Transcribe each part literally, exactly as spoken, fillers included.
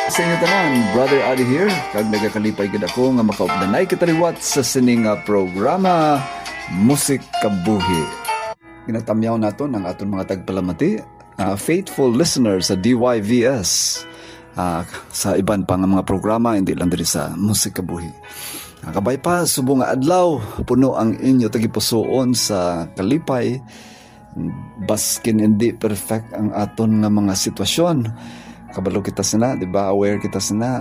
Sa inyo tanan, Brother Adi here, kag nagakalipay gid ako nga makaupdanay kitaliwat sa sining nga programa Musik Kabuhi. Ginatamyaw naton ang aton mga tagpalamati, uh, faithful listeners sa D Y V S, uh, sa iban pa nga mga programa, hindi lang diri sa Musik Kabuhi. Uh, kabay pa, subong nga adlaw, puno ang inyo tagipusoon sa kalipay, baskin hindi perfect ang aton nga mga sitwasyon. Kabalo kita sana, di ba? Aware kita sana.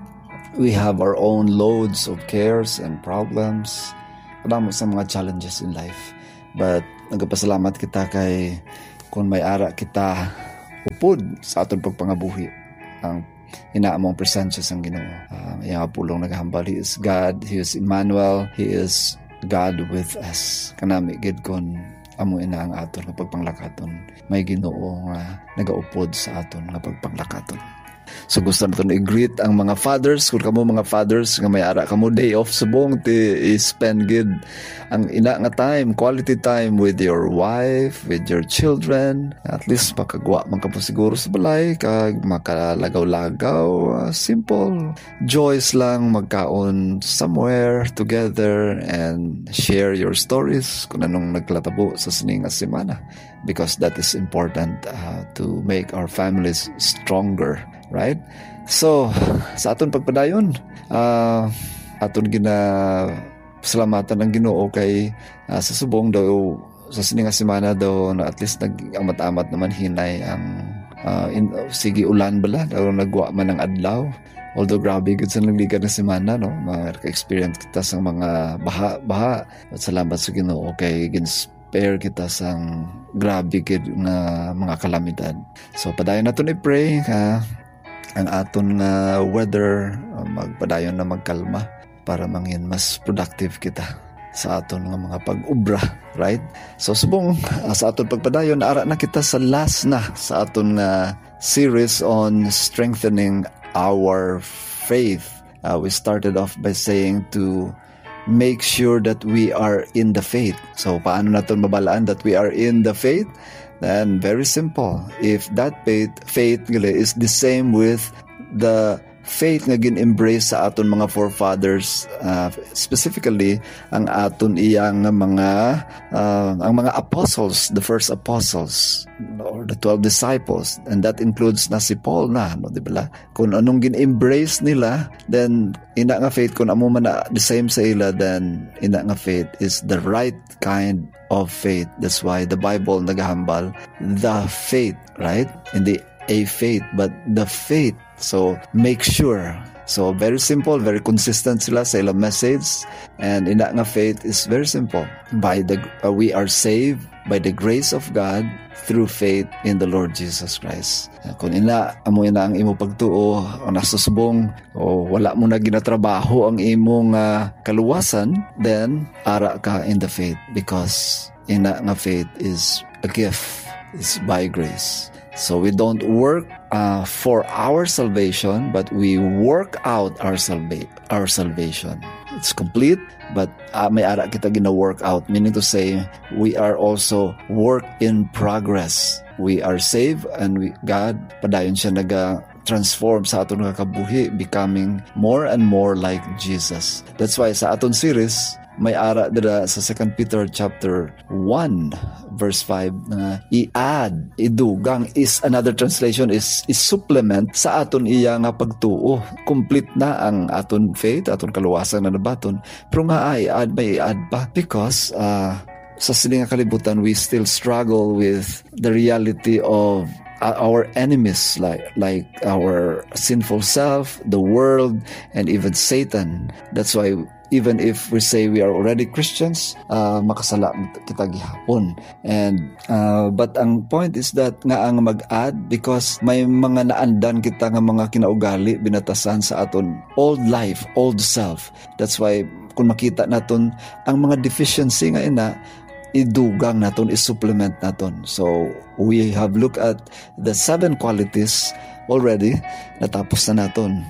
We have our own loads of cares and problems. Kadamo sa mga challenges in life. But nagpasalamat kita kay kung may ara kita upod sa aton pagpangabuhi. Ang inaamong presensya sang Ginoo. Uh, iya pulong naghambal. He is God. He is Emmanuel. He is God with us. Kanami gid kon amo ina ang aton nga pagpanglakaton. May Ginoo nga nagaupod sa aton nga pagpanglakaton. So gusto naton i-greet ang mga fathers, kung kamo mga fathers nga may ara kamo day off subong ti i-spend gid ang ina nga time, quality time with your wife, with your children. At least makagwa man ka po siguro sa balay kag makalagaw-lagaw, uh, simple joys lang magkaon somewhere together and share your stories kung anong naglatabo sa sining nga semana, because that is important uh, to make our families stronger. Right? So, sa aton pagpadayon, uh, aton gina salamatan ng Ginoo kay uh, sa subong daw sa sining nga semana daw na at least nag-amat-amat naman hinay ang uh, in, uh, sige ulan bala daw nagwa man ng adlaw. Although grabe gud sa nagliga na semana, no, mga-experience kita sa mga baha-baha. At salamat sa Ginoo kay gins-spare kita sang grabe gid nga mga kalamidad. So padayon naton i-pray ha, ang aton nga uh, weather uh, magpadayon na magkalma para mangin mas productive kita sa aton nga mga pag-ubra, right? So subong uh, sa aton pagpadayon ara na kita sa last na sa aton nga uh, series on strengthening our faith. Uh, we started off by saying to make sure that we are in the faith. So paano naton mabalaan that we are in the faith? Then very simple. If that faith, faith is the same with the faith nga gin-embrace sa aton mga forefathers, uh, specifically ang aton iyang mga uh, ang mga apostles, the first apostles or the twelve disciples, and that includes na si Paul na, no, di ba? Kung anong gin-embrace nila, then ina nga faith kung amo man na the same sa ila, then ina nga faith is the right kind of faith. That's why the Bible naghambal the faith, right? Hindi a faith, but the faith. So make sure. So very simple, very consistent sila sa ilang message, and ina nga faith is very simple. By the uh, we are saved by the grace of God through faith in the Lord Jesus Christ. Kung ina amo ina ang imo pagtuo o nasusubong o wala mo na ginatrabaho ang imong uh, kaluwasan, then ara ka in the faith, because ina nga faith is a gift, is by grace. So we don't work uh, for our salvation, but we work out our salva- our salvation. It's complete, but uh, may ara kita gina-work out, meaning to say we are also work in progress. We are saved, and we, God padayon siya naga transform sa aton nga kabuhi, becoming more and more like Jesus. That's why sa aton series may ara dira sa Second Peter chapter one verse five na i-add, idugang, is another translation is, is supplement sa aton iya nga pagtuo. Complete na ang aton faith, aton kaluwasan na nabaton, pero nga ay add, may i-add pa, because uh, sa sining nga kalibutan we still struggle with the reality of our enemies, like like our sinful self, the world, and even Satan. That's why even if we say we are already Christians, uh, makasala kita gihapon. And uh, but ang point is that nga ang mag-add, because may mga naandan kita nga mga kinaugali binatasan sa aton old life, old self. That's why kung makita naton ang mga deficiency nga ina, idugang naton, isupplement naton. So we have looked at the seven qualities already. Natapos na naton.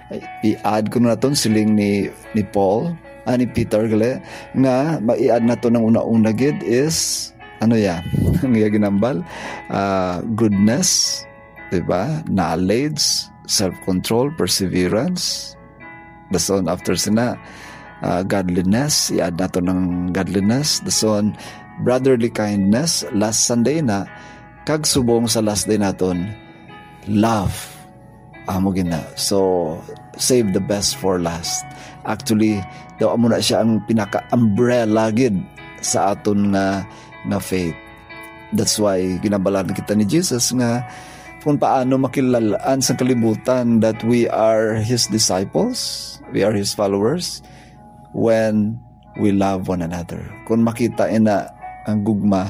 I-add ko na naton siling ni ni Paul, ah, ni Peter gali, nga mai-add naton ng una-una gid is ano ya? Ang iya ginambal, uh, goodness, diba? Knowledge, self-control, perseverance. Dason after sina uh, godliness, i-add nato ng godliness. Dason brotherly kindness. Last Sunday na kag subong sa last day naton, love. Amo gina. So save the best for last. Actually, daw amo na siya ang pinaka-umbrella gid sa aton nga nga faith. That's why ginabalaan kita ni Jesus nga kung paano makilalaan sa kalibutan that we are His disciples, we are His followers, when we love one another. Kung makita ina ang gugma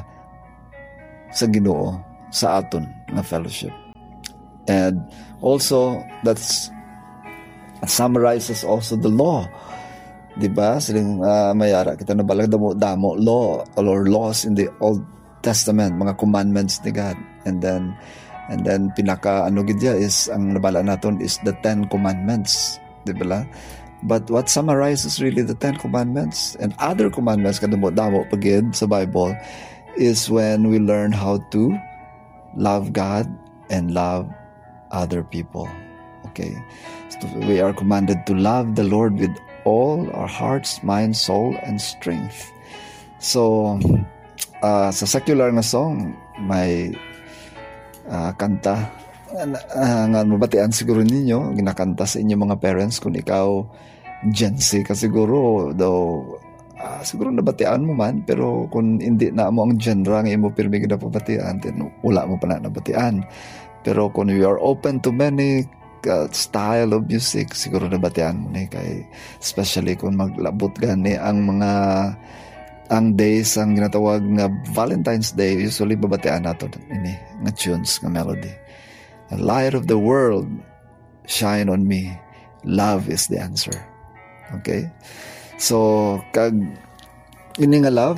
sa Ginoo sa aton nga fellowship. And also, that's summarizes also the law. Diba? Siling uh, mayara kita na balag damo, damo law or laws in the Old Testament, mga commandments ni God. And then And then pinaka ano gid is ang nabala naton is the Ten Commandments, di ba? But what summarizes really the Ten Commandments and other commandments kadamo damo pagid sa Bible is when we learn how to love God and love other people. Okay, so we are commanded to love the Lord with all our hearts, mind, soul, and strength. So uh, sa secular nga song may Uh, kanta uh, nga mabatian siguro ninyo, ginakanta sa inyo mga parents kung ikaw Gen Z ka siguro, though uh, siguro nabatian mo man, pero kung hindi na mo ang genre nga imo pirmi gid pabatian, then wala mo pa na nabatian. Pero kung you are open to many uh, style of music, siguro nabatian mo ni kay especially kung maglabot gani ang mga ang days ang ginatawag nga Valentine's Day, usually babatean nato ini nga tunes nga melody. The light of the world shine on me, love is the answer. Okay, so kag ini nga love,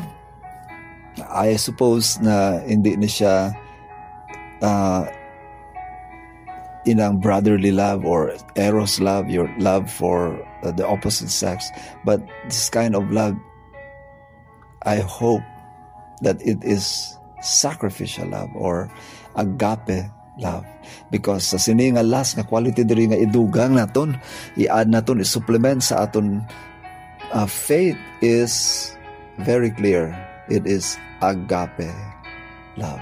I suppose na hindi ni siya uh, inang brotherly love or eros love, your love for uh, the opposite sex, but this kind of love, I hope that it is sacrificial love or agape love. Because sa sini nga last nga quality diri nga idugang naton, i-add naton, i-supplement sa aton uh, faith is very clear. It is agape love.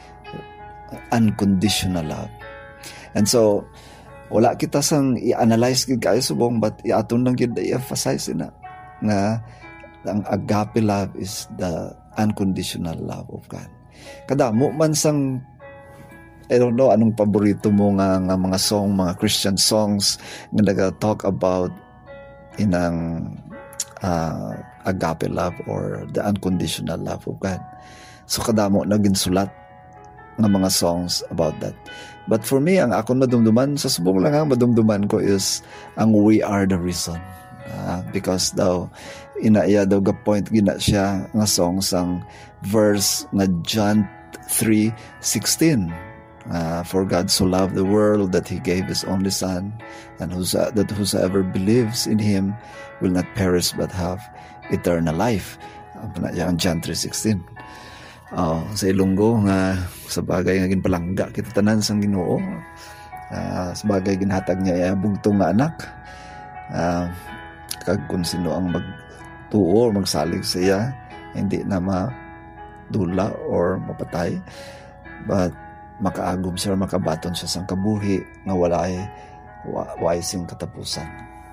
Unconditional love. And so, wala kita sang i-analyze gid kayo subong, but i-aton lang gid i-emphasize na nga ang agape love is the unconditional love of God. Kadamo man sang, I don't know anong paborito mo nga, nga mga song, mga Christian songs nga naga-talk about inang uh, agape love or the unconditional love of God. So kadamo naging sulat ng mga songs about that. But for me, ang akong madumduman, sa subong lang ang madumduman ko is ang We Are the Reason. Uh, because daw inaiya daw ga point gina siya nga song sang verse nga John three sixteen, uh, for God so loved the world that He gave His only Son, and whoso, that whosoever believes in Him will not perish but have eternal life. Ang uh, John three sixteen. Uh, sa Ilonggo nga sa bagay nga ginpalangga kita tanan sang Ginoo, uh, sa bagay ginhatag niya bugtong nga anak, uh, kag kung sino ang magtuo or magsalig sa iya, hindi na madula or mapatay, but makaagom siya, makabaton siya sang kabuhi nga wala ay waising katapusan.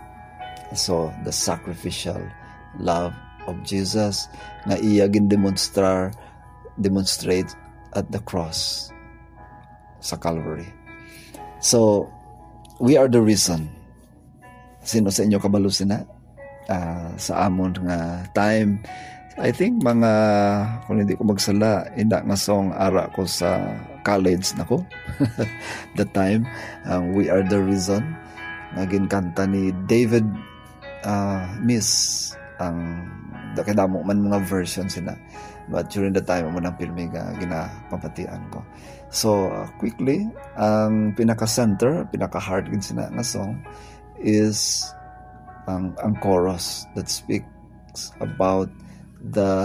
So the sacrificial love of Jesus nga iya gin demonstrar demonstrate at the cross sa Calvary. So we are the reason. Sino sa inyo kabalo sina? Uh, sa amon nga time, I think mga, kung hindi ko magsala, ina nga song ara ko sa college nako. The time, um, We Are the Reason, naging kanta ni David uh, Miss, ang dakidamo man mga version sina, but during the time mo nang filming uh, ginapapatian ko. So uh, quickly, ang pinaka-center, pinaka-heart gid sina nga song is ang ang chorus that speaks about the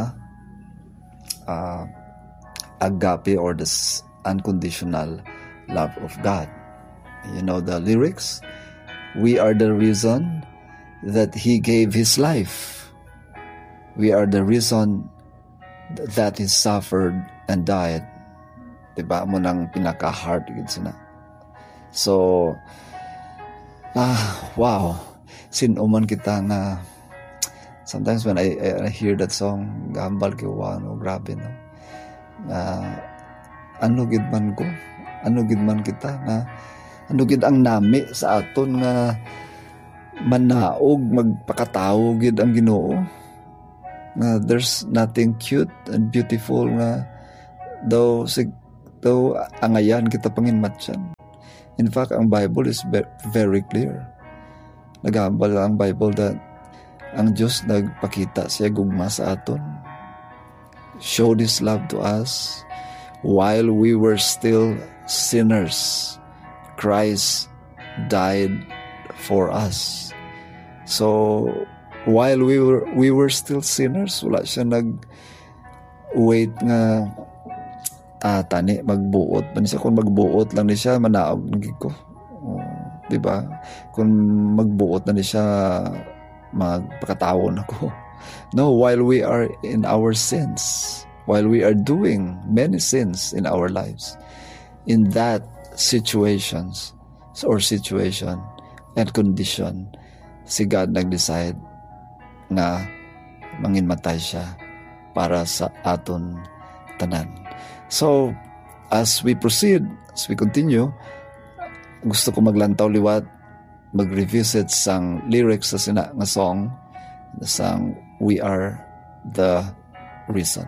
uh, agape or the unconditional love of God. You know the lyrics? We are the reason that He gave His life. We are the reason that He suffered and died. Diba mo nang pinaka-heart gid sina. So, ah, wow. Sinuman kita nga sometimes when I, I hear that song, gambal ko, wow, no, grabe, no. Uh, ano gid man ko? Ano gid man kita nga ano gid ang nami sa aton nga manaog magpakatao gid ang Ginoo. Nga there's nothing cute and beautiful nga daw sig daw angayan kita panginmatyan. In fact, ang Bible is very clear. Nagambal ang Bible that ang Diyos nagpakita siya gugma sa aton. Showed His love to us while we were still sinners. Christ died for us. So while we were we were still sinners, wala siya nag wait nga ah, tani magbuot man siya. Kung magbuot lang ni siya manaog nagig ko. Oh, di ba? Kung magbuot na ni siya magpakatawon ako. No, while we are in our sins, while we are doing many sins in our lives, in that situations or situation and condition, si God nag-decide na manginmatay siya para sa aton tanan. So, as we proceed, as we continue, gusto ko maglantaw liwat, mag-revisit sang lyrics sa sina nga song, sang We Are the Reason.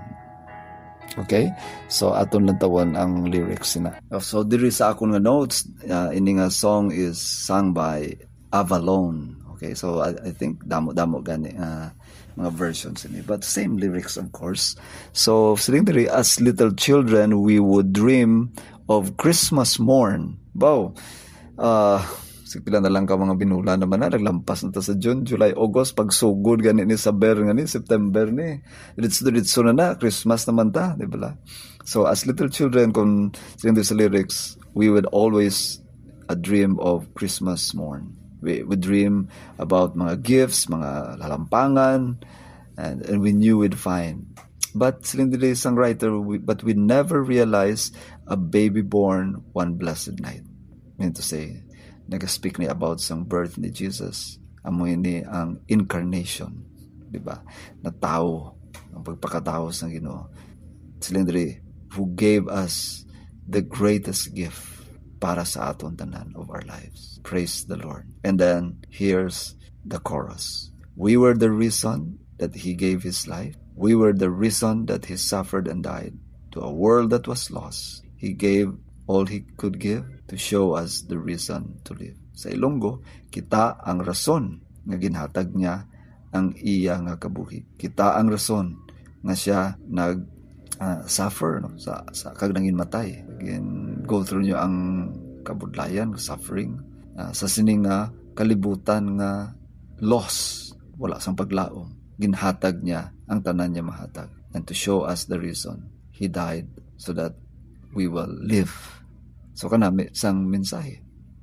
Okay? So, aton lantawon ang lyrics sina. So, diri sa akong nga notes, uh, ini nga song is sung by Avalon. Okay? So, I, I think damo-damo gani uh, mga versions ini. But same lyrics, of course. So, siling diri, as little children, we would dream of Christmas morn. Wow! Uh, Sigpila na lang ka mga binula naman na, naglampas na ta sa June, July, August, pagsugod gani ni Saber nga ni, September ni. Ditso-ditso na na, Christmas naman ta, di ba? So, as little children, kung siling sa lyrics, we would always a dream of Christmas morn. We would dream about mga gifts, mga lalampangan, and, and we knew we'd find. But siling dili sang writer, we, but we never realized a baby born one blessed night. I mean to say, nag-speak ni about sang birth ni Jesus. Amoy ni ang incarnation, di ba? Na tao, ang pagpakatao sa Ginoo. Siling dili, who gave us the greatest gift para sa aton tanan of our lives. Praise the Lord. And then, here's the chorus. We were the reason that He gave His life. We were the reason that He suffered and died. To a world that was lost, He gave all He could give to show us the reason to live. Sa Ilonggo, kita ang rason nga ginhatag niya ang iya nga kabuhi. Kita ang rason nga siya nag uh, suffer no sa sa kag nangin matay. Again, go through niyo ang kabudlayan, suffering uh, sa sining nga kalibutan nga loss, wala sang paglaom. Ginhatag niya ang tanan niya mahatag. And to show us the reason, He died so that we will live. So kanami sang mensahe.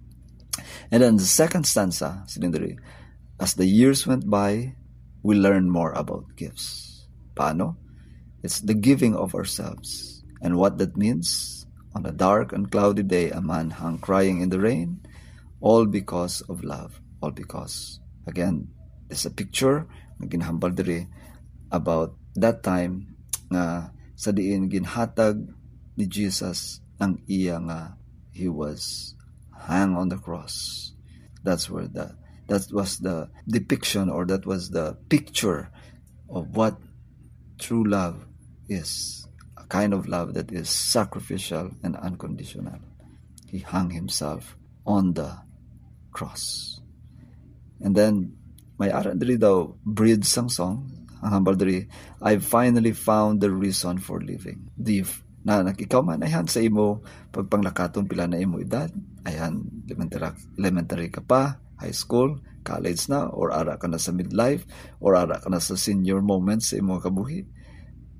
And then the second stanza, silindri, as the years went by, we learned more about gifts. Paano? It's the giving of ourselves. And what that means, on a dark and cloudy day, a man hung crying in the rain, all because of love. All because, again, there's a picture na ginhambal diri about that time nga sa diin ginhatag ni Jesus ang iya nga He was hung on the cross. That's where the that was the depiction, or that was the picture of what true love is. A kind of love that is sacrificial and unconditional. He hung Himself on the cross. And then may aran diri daw breed sang song. Ang hambal diri, I finally found the reason for living. The na nakikaw man ayan sa imo pagpanglakaton pila na imo edad, ayan elementary, elementary ka pa, high school, college na, or ara ka na sa midlife, or ara ka na sa senior moments sa imo kabuhi.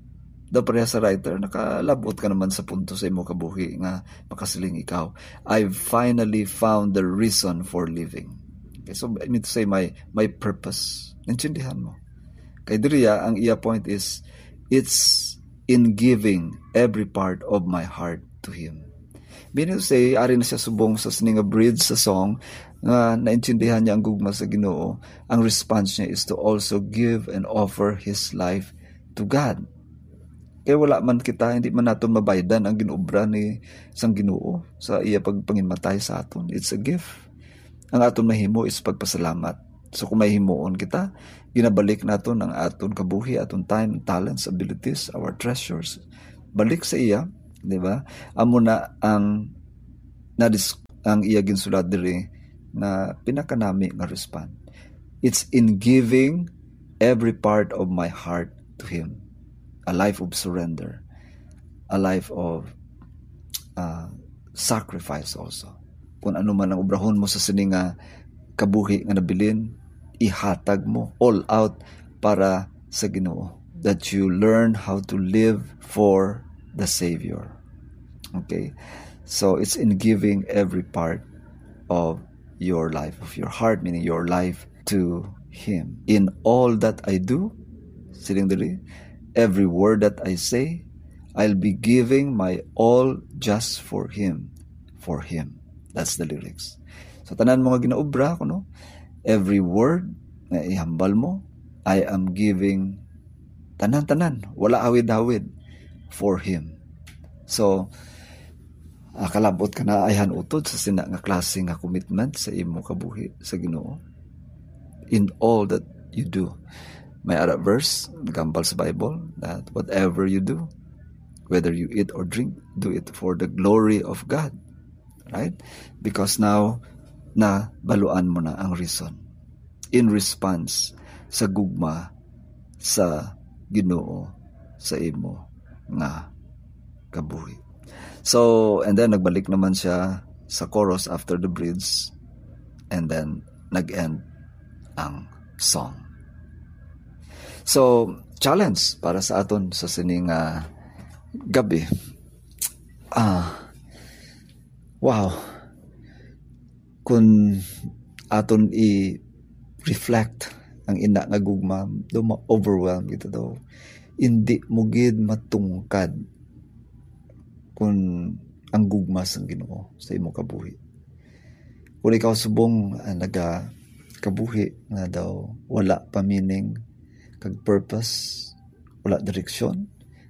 daw pareha sa writer, nakalabot ka naman sa punto sa imo kabuhi nga makasiling ikaw. I've finally found the reason for living. Okay, so I mean to say my my purpose. Naintindihan mo? Kay diriya, ang iya point is, it's in giving every part of my heart to Him. Meaning to say, ari na siya subong sa sining nga bridge sa song, nga naintindihan niya ang gugma sa Ginoo. Ang response niya is to also give and offer his life to God. Kaya wala man kita, hindi man natin mabaydan ang ginobra ni sang Ginoo sa iya pagpangimatay sa aton. It's a gift. Ang aton mahimo is pagpasalamat. So kung mahimuon kita, ginabalik naton ang aton kabuhi, aton time, talents, abilities, our treasures. Balik sa iya, di ba? Amo na ang nadis, ang iya ginsulat diri na pinakanami nga respond. It's in giving every part of my heart to Him. A life of surrender, a life of uh, sacrifice also. Kung ano man ang obrahon mo sa sining nga kabuhi nga nabilin, ihatag mo all out para sa Ginoo. That you learn how to live for the Savior. Okay? So it's in giving every part of your life, of your heart, meaning your life to Him. In all that I do, siling dili, every word that I say, I'll be giving my all just for Him. For Him. That's the lyrics. So tanan mga ginaobra ko, no? Every word na ihambal mo, I am giving tanan-tanan, wala awid-awid, for Him. So, uh, kalabot ka na ayhan utod sa sina nga klase nga commitment sa imo kabuhi sa Ginoo. In all that you do. May ara verse, nagambal sa Bible, that whatever you do, whether you eat or drink, do it for the glory of God. Right? Because now, na baluan mo na ang reason. In response sa gugma sa Ginoo sa imo nga kabuhi. So, and then nagbalik naman siya sa chorus after the bridge, and then nag-end ang song. So, challenge para sa aton sa sining uh, gabi. Ah, wow. Kung aton i-reflect ang ina nga gugma, do ma-overwhelm kita daw. Hindi mo gid matungkad kung ang gugma sa Ginoo sa imo kabuhi. Kung ikaw subong uh, naga kabuhi nga daw wala pa meaning kag purpose, wala direksyon,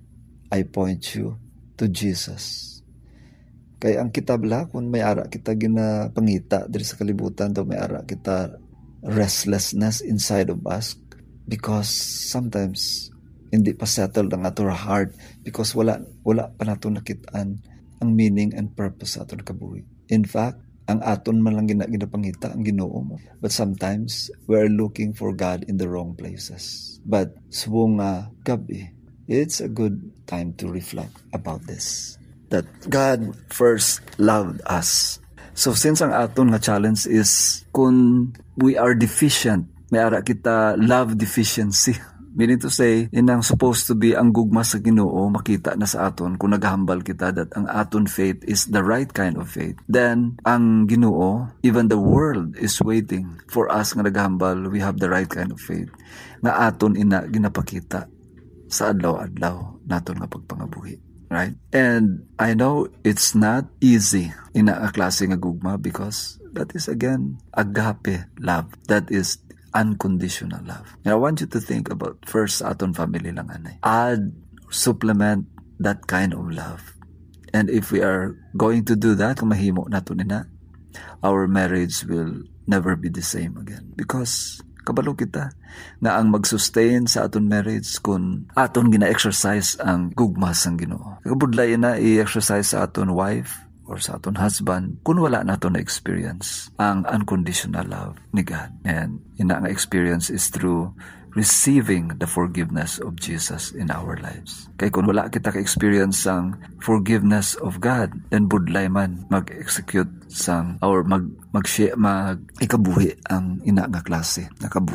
I point you to Jesus. Kaya ang kitab la, kung may ara kita ginapangita diri sa kalibutan, daw may ara kita restlessness inside of us because sometimes hindi pa settled ang ato heart because wala wala pa nato nakitaan ang meaning and purpose sa aton kabuhi. In fact, ang aton man lang gina, ginapangita ang Ginoo mo. But sometimes, we're looking for God in the wrong places. But, subong nga gabi, it's a good time to reflect about this. That God first loved us. So, since ang aton nga challenge is, kung we are deficient, may ara kita love deficiency. Meaning to say, inang supposed to be ang gugma sa Ginoo, makita na sa aton kung naghambal kita that ang aton faith is the right kind of faith. Then, ang Ginoo, even the world is waiting for us nga naghambal, we have the right kind of faith. Nga aton ina ginapakita sa adlaw-adlaw naton nga pagpangabuhi. Right? And I know it's not easy ina a klase nga gugma because that is again agape love. That is unconditional love. And I want you to think about first aton family lang anay. Add, supplement that kind of love. And if we are going to do that, kung mahimo nato nina, our marriage will never be the same again. Because kabalo kita na ang mag-sustain sa aton marriage kung aton gina-exercise ang gugma sang Ginoo. Kabudlay na i-exercise sa aton wife or sa aton husband kung wala nato na experience ang unconditional love ni God. And ina nga experience is through receiving the forgiveness of Jesus in our lives. Kaya kung wala kita ka-experience sang forgiveness of God, then budlay man mag-execute sang or mag mag mag ikabuhi ang ina nga klase na kabuhi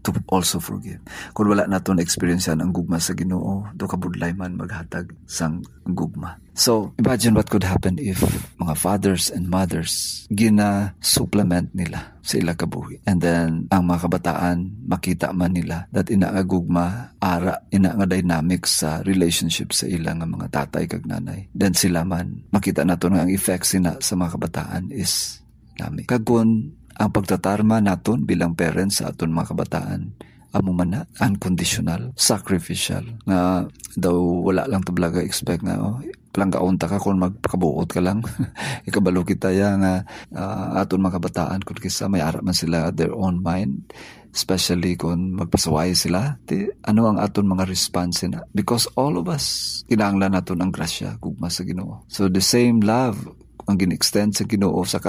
to also forgive. Kung wala naton experience yan ang gugma sa Ginoo, do kabudlay man maghatag sang gugma. So, imagine what could happen if mga fathers and mothers gina-supplement nila sa ila kabuhi. And then, ang mga kabataan, makita man nila that ina nga gugma, ara, ina nga dynamics sa relationship sa ila nga mga tatay kag nanay. Then sila man, makita nato nga ang effects sina sa mga kabataan is nami. Kagun, ang pagtatarma naton bilang parents sa aton mga kabataan, amo man na unconditional, sacrificial, nga daw wala lang tablaga expect nga, oh, palanggaon ta ka kung magpakabuot ka lang. Ikabalo kita ya nga uh, aton mga kabataan kung kisa may ara man sila their own mind, especially kung magpasaway sila. Di, ano ang aton mga response na? Because all of us, kinahanglan naton ang grasya, gugma sa Ginoo. So the same love ang gin-extend sa Ginoo sa